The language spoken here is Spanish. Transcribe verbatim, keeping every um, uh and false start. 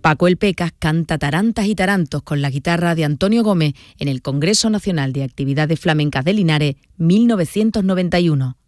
Paco el Pecas canta tarantas y tarantos con la guitarra de Antonio Gómez en el Congreso Nacional de Actividades Flamencas de Linares mil novecientos noventa y uno.